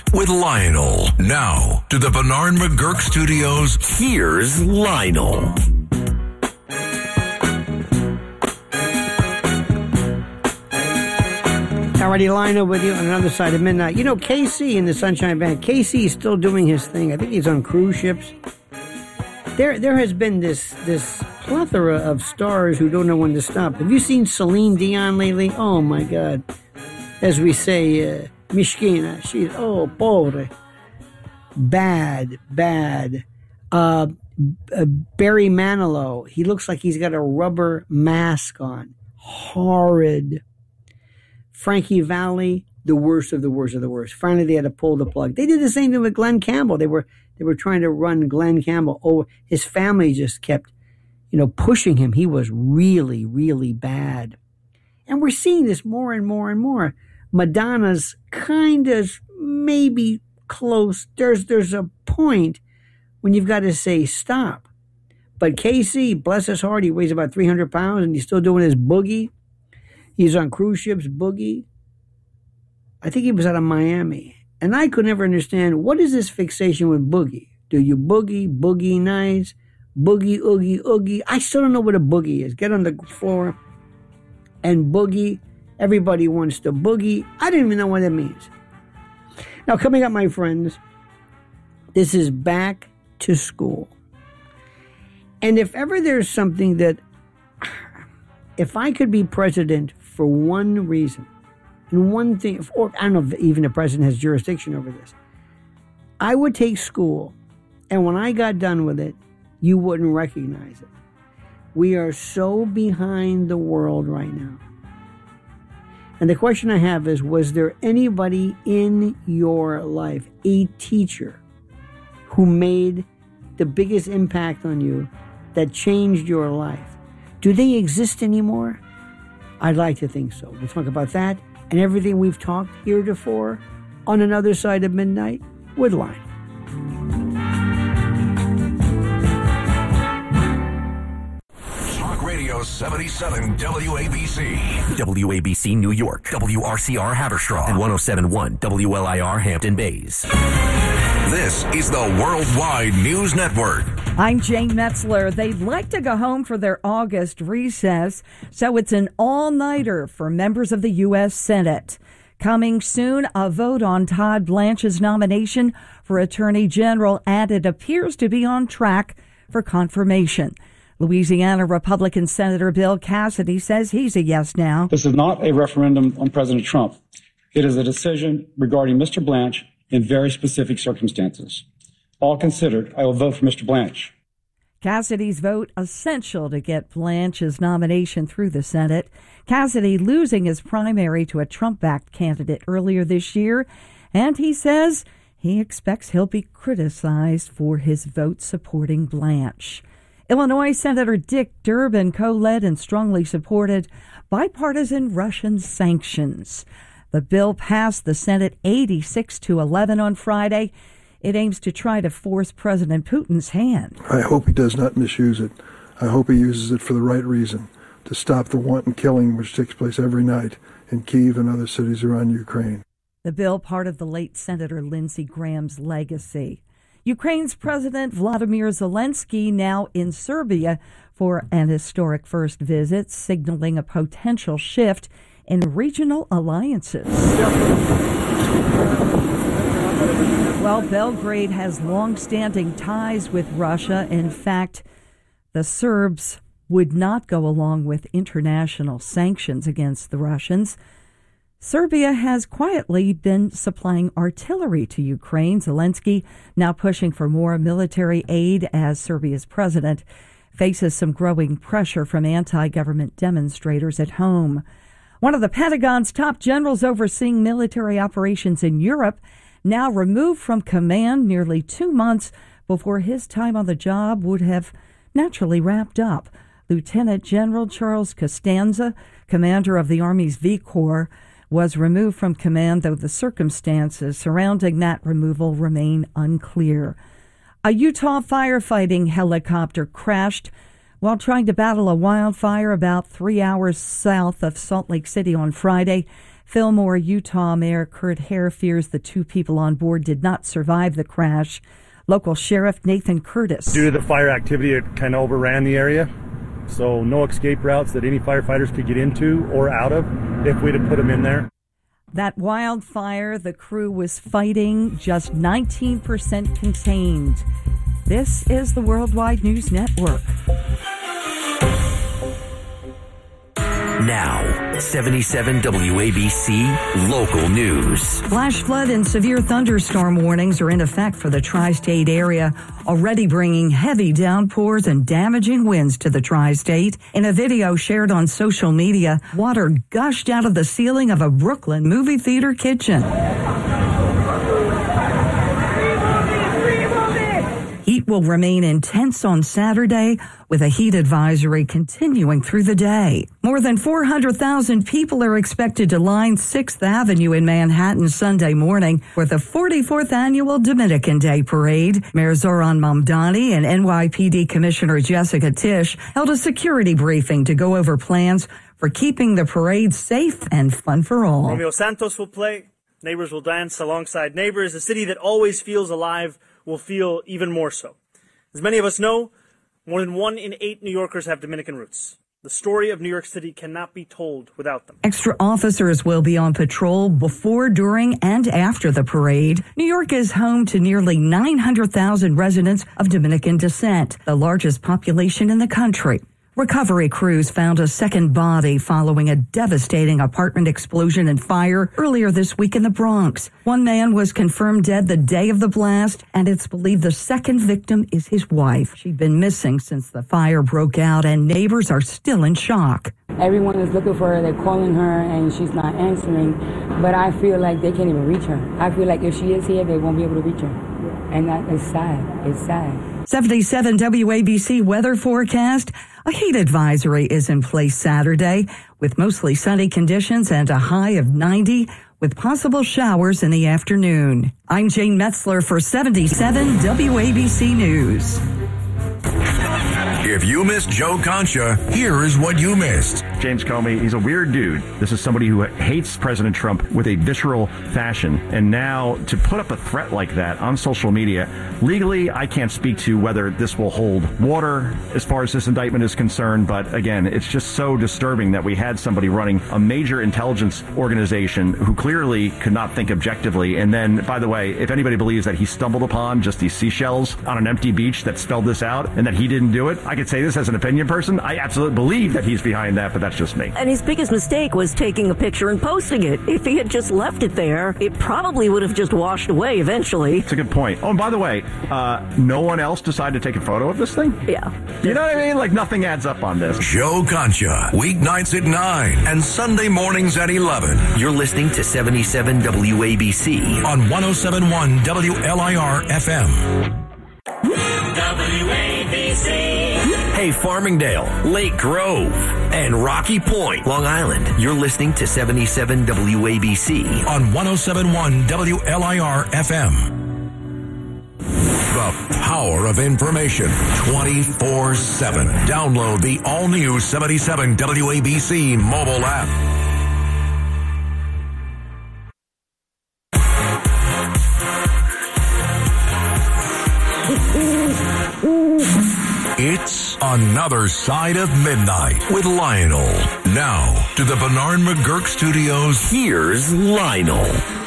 with Lionel. Now, to the Bernard McGurk Studios, here's Lionel. Alrighty, Lionel with you on another side of midnight. You know, KC in the Sunshine Band, KC is still doing his thing. I think he's on cruise ships. There has been this plethora of stars who don't know when to stop. Have you seen Celine Dion lately? Oh my God. As we say, Mishkina, she's, oh, pobre. Bad. Barry Manilow, he looks like he's got a rubber mask on. Horrid. Frankie Valli, the worst of the worst of the worst. Finally, they had to pull the plug. They did the same thing with Glenn Campbell. They were trying to run Glenn Campbell over. His family just kept, pushing him. He was really, really bad. And we're seeing this more and more and more. Madonna's kind of maybe close. There's a point when you've got to say stop. But KC, bless his heart, he weighs about 300 pounds and he's still doing his boogie. He's on cruise ships, boogie. I think he was out of Miami. And I could never understand, what is this fixation with boogie? Do you boogie nights, boogie, oogie? I still don't know what a boogie is. Get on the floor and boogie. Everybody wants to boogie. I don't even know what that means. Now, coming up, my friends, this is back to school. And if ever there's something that, if I could be president for one reason, and one thing, or I don't know if even the president has jurisdiction over this, I would take school, and when I got done with it, you wouldn't recognize it. We are so behind the world right now. And the question I have is, was there anybody in your life, a teacher, who made the biggest impact on you that changed your life? Do they exist anymore? I'd like to think so. We'll talk about that and everything we've talked heretofore on Another Side of Midnight with Lion. Talk Radio 77 WABC. WABC New York, WRCR Haverstraw, and 107.1 WLIR Hampton Bays. This is the Worldwide News Network. I'm Jane Metzler. They'd like to go home for their August recess, so it's an all-nighter for members of the U.S. Senate. Coming soon, a vote on Todd Blanche's nomination for Attorney General, and it appears to be on track for confirmation. Louisiana Republican Senator Bill Cassidy says he's a yes now. This is not a referendum on President Trump. It is a decision regarding Mr. Blanche in very specific circumstances. All considered, I will vote for Mr. Blanche. Cassidy's vote essential to get Blanche's nomination through the Senate. Cassidy losing his primary to a Trump-backed candidate earlier this year, and he says he expects he'll be criticized for his vote supporting Blanche. Illinois Senator Dick Durbin co-led and strongly supported bipartisan Russian sanctions. The bill passed the Senate 86-11 on Friday. It aims to try to force President Putin's hand. I hope he does not misuse it. I hope he uses it for the right reason, to stop the wanton killing which takes place every night in Kyiv and other cities around Ukraine. The bill, part of the late Senator Lindsey Graham's legacy. Ukraine's President Vladimir Zelensky now in Serbia for an historic first visit, signaling a potential shift in regional alliances. Well, Belgrade has long-standing ties with Russia. In fact, the Serbs would not go along with international sanctions against the Russians. Serbia has quietly been supplying artillery to Ukraine. Zelensky now pushing for more military aid as Serbia's president faces some growing pressure from anti-government demonstrators at home. One of the Pentagon's top generals overseeing military operations in Europe now removed from command nearly 2 months before his time on the job would have naturally wrapped up. Lieutenant General Charles Costanza, commander of the Army's V Corps, was removed from command, though the circumstances surrounding that removal remain unclear. A Utah firefighting helicopter crashed while trying to battle a wildfire about 3 hours south of Salt Lake City on Friday. Fillmore, Utah Mayor Kurt Hare fears the 2 people on board did not survive the crash. Local Sheriff Nathan Curtis. Due to the fire activity, it kind of overran the area. So no escape routes that any firefighters could get into or out of if we'd have put them in there. That wildfire the crew was fighting, just 19% contained. This is the Worldwide News Network. Now, 77 WABC Local News. Flash flood and severe thunderstorm warnings are in effect for the tri-state area, already bringing heavy downpours and damaging winds to the tri-state. In a video shared on social media, water gushed out of the ceiling of a Brooklyn movie theater kitchen. Heat will remain intense on Saturday, with a heat advisory continuing through the day. More than 400,000 people are expected to line 6th Avenue in Manhattan Sunday morning for the 44th annual Dominican Day Parade. Mayor Zoran Mamdani and NYPD Commissioner Jessica Tisch held a security briefing to go over plans for keeping the parade safe and fun for all. Romeo Santos will play. Neighbors will dance alongside neighbors. A city that always feels alive will feel even more so. As many of us know, more than 1 in 8 New Yorkers have Dominican roots. The story of New York City cannot be told without them. Extra officers will be on patrol before, during, and after the parade. New York is home to nearly 900,000 residents of Dominican descent, the largest population in the country. Recovery crews found a second body following a devastating apartment explosion and fire earlier this week in the Bronx. One man was confirmed dead the day of the blast, and it's believed the second victim is his wife. She'd been missing since the fire broke out, and neighbors are still in shock. Everyone is looking for her. They're calling her, and she's not answering. But I feel like they can't even reach her. I feel like if she is here, they won't be able to reach her. And that is sad. It's sad. 77 WABC weather forecast. A heat advisory is in place Saturday with mostly sunny conditions and a high of 90 with possible showers in the afternoon. I'm Jane Metzler for 77 WABC News. If you missed Joe Concha, here is what you missed. James Comey, he's a weird dude. This is somebody who hates President Trump with a visceral fashion. And now to put up a threat like that on social media, legally, I can't speak to whether this will hold water as far as this indictment is concerned. But again, it's just so disturbing that we had somebody running a major intelligence organization who clearly could not think objectively. And then, by the way, if anybody believes that he stumbled upon just these seashells on an empty beach that spelled this out and that he didn't do it, I could say this as an opinion person. I absolutely believe that he's behind that, but that's just me. And his biggest mistake was taking a picture and posting it. If he had just left it there, it probably would have just washed away eventually. That's a good point. Oh, and by the way, no one else decided to take a photo of this thing? Yeah. You know what I mean? Like, nothing adds up on this. Joe Concha, weeknights at 9 and Sunday mornings at 11. You're listening to 77 WABC on 107.1 WLIR FM. WABC. Hey, Farmingdale, Lake Grove, and Rocky Point, Long Island. You're listening to 77 WABC on 107.1 WLIR FM. The power of information 24/7. Download the all-new 77 WABC mobile app. It's Another Side of Midnight with Lionel. Now to the Bernard McGurk Studios. Here's Lionel.